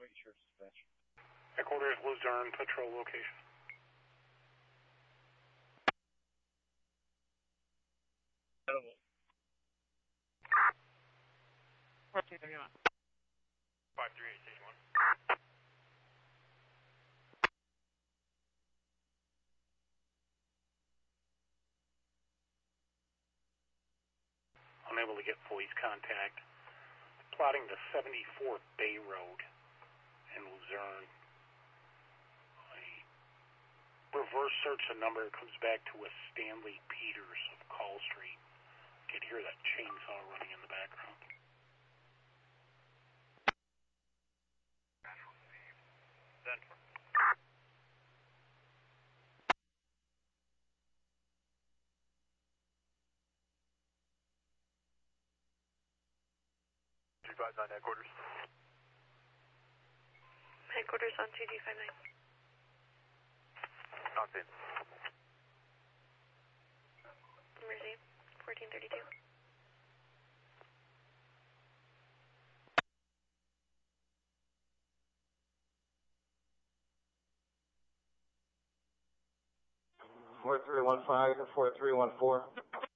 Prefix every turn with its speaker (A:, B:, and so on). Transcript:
A: Headquarters, Luzerne, patrol location.
B: Report 231.
A: 538, station 1. Unable to get voice contact. Plotting to 74 Bay Road in Luzerne. I reverse search the number, it comes back to a Stanley Peters of Call Street. You can hear that chainsaw running in the background. Central. Headquarters.
C: Headquarters on 2G59.
A: Compton.
C: Mercy, 1432.
D: Four 315 to 4314.